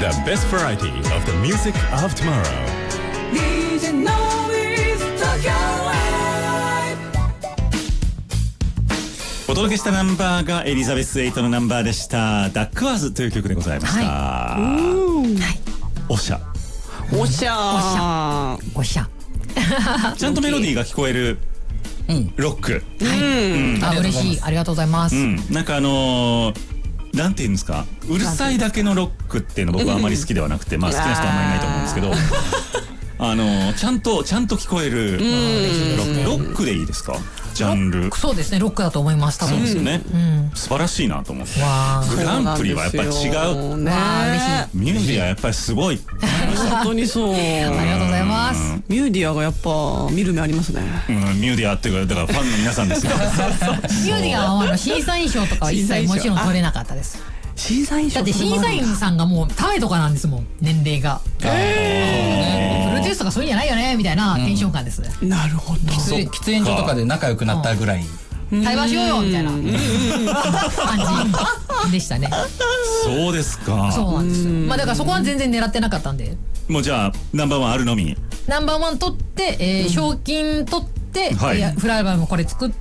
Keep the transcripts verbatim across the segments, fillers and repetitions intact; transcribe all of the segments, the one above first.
The best variety of the music of tomorrow. ディージェー の with Tokyo Live。 お届けしたナンバーがエリザベスエイトのナンバーでした。ダックワーズという曲でございました。 はい。 おしゃおしゃーおしゃちゃんとメロディーが聞こえるロック。 はい。あ、嬉しい。ありがとうございます。 うん、なんかあのーなんていうんですか、うるさいだけのロックっていうの僕はあまり好きではなくて、まあ好きな人はあんまりいないと思うんですけどあのー、ちゃんとちゃんと聞こえるロック、ロックでいいですか、ジャンル。 そうですね、ロックだと思います。多分そうですよね、 うん、 素晴らしいなと思って。 わグランプリはやっぱり違うね。 ミューディアやっぱりすごい。 本当にそう。ありがとうございます。 ミューディアがやっぱ見る目ありますね。 うん、ミューディアっていうかだからファンの皆さんですよ。 ミューディアはあの審査員賞とかは一切もちろん取れなかったです。 審査員賞だって審査員さんがもうタメとかなんですもん、年齢が。えー、プロデュースとかそういうんじゃないよねみたいなテンション感です。 なるほど。 喫煙所とかで仲良くなったぐらい。 対話しようよみたいな感じでしたね。 そうですか。 そうなんですよ。まあだからそこは全然狙ってなかったんで。 もうじゃあナンバーワンあるのみ。 ナンバーワン取って、えー、賞金取って、 はい、 フライアルバムこれ作って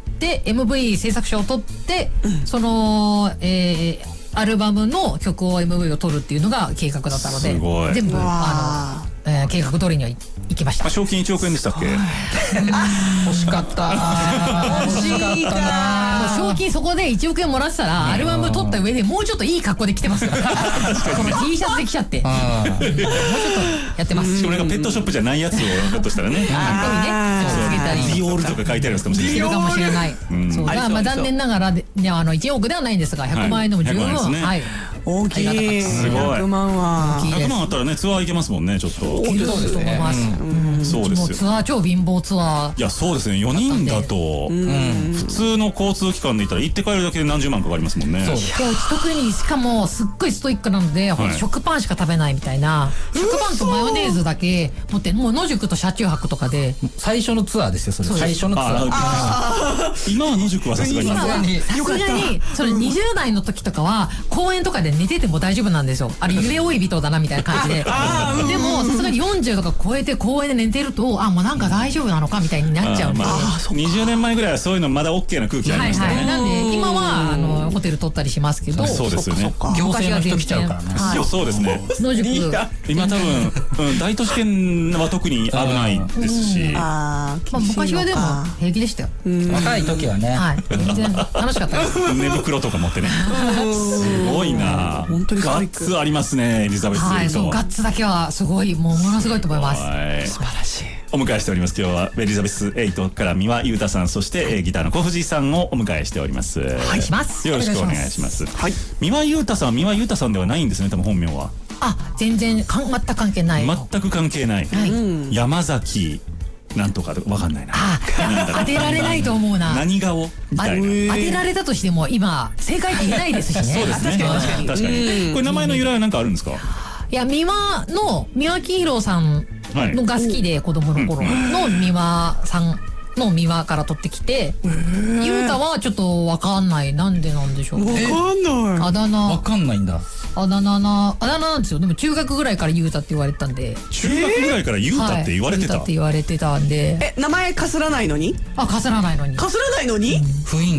エムブイ 制作賞を取って、その、えー、アルバムの曲を エムブイ を取るっていうのが計画だったので、全部あの、えー、計画通りには行きました。 賞金いちおくえんでしたっけ？ 欲しかった欲しかったな。 賞金そこでいちおくえんもらってたらアルバム取った上でもうちょっといい格好で着てますからこの T シャツで着ちゃってもうちょっとやってます。 これがペットショップじゃないやつをひょっとしたらね、 かっこいいね、つけたりディオールとか書いてあるやつかもしれない。 してるかもしれない。そうだ、まあ残念ながらであのいちおくではないんですがひゃくまんえんでも十分、はい、 大きい。 すごい。 ひゃくまんはひゃくまんあったらねツアー行けますもんね。ちょっと大きいと思います。 そうですよ。 ツアー超貧乏ツアー。 いやそうですね、よにんだと普通の交通機関で行ったら行って帰るだけで何十万かかりますもんね。 そうです。特にしかもすっごいストイックなので食パンしか食べないみたいな。食パンとマヨネーズだけ持って、もう野宿と車中泊とかで。 最初のツアーですよそれ。最初のツアー。 今は野宿はさすがに。 さすがにそれにじゅう代の時とかは公園とかで寝てても大丈夫なんですよ。あれ揺れ多い人だなみたいな感じで。でもさすがによんじゅうとか超えて公園で寝てると、あもうなんか大丈夫なのかみたいになっちゃうんで。 にじゅうねんまえぐらいはそういうのまだ オーケー な空気ありましたね。 なんで今はあのホテル取ったりしますけど。 そうですよね。 行政の人来ちゃうからね。 そうですね。 野宿今多分大都市圏は特に危ないですし。 ああ昔はでも平気でしたよ。 若い時はね。 はい。全然楽しかったです。 寝袋とか持ってね。すごいな。 本当にガッツありますねエリザベスエイト。 はい、そうガッツだけはすごい、もうものすごいと思います。 素晴らしい。 お迎えしております。今日はエリザベスエイトから三輪優太さん、そして、はい、ギターの小藤井さんをお迎えしております。 はい、します。 よろしくお願いします。はい。三輪優太さんは三輪優太さんではないんですね。多分本名は。 あ、全然かん全く関係ない。 全く関係ない。はい、山崎なんとかわかんないな。 あ、当てられないと思うな。 何顔みたいな。 当てられたとしても今正解って言えないですしね。 そうですね。確かに確かに。これ名前の由来は何かあるんですか？ いや、三輪の三輪明宏さんのが好きで、子供の頃の三輪さんの三輪から取ってきて、優太はちょっとわかんない。なんでなんでしょう。 わかんない。 あだ名。 わかんないんだ。 あだ名な、あだ名なんですよ。でも中学ぐらいから優太って言われてたんで。 中学ぐらいから優太って言われてた。 優太って言われてたんで。 え、名前かすらないのに？ あ、かすらないのに。 かすらないのに？ 雰囲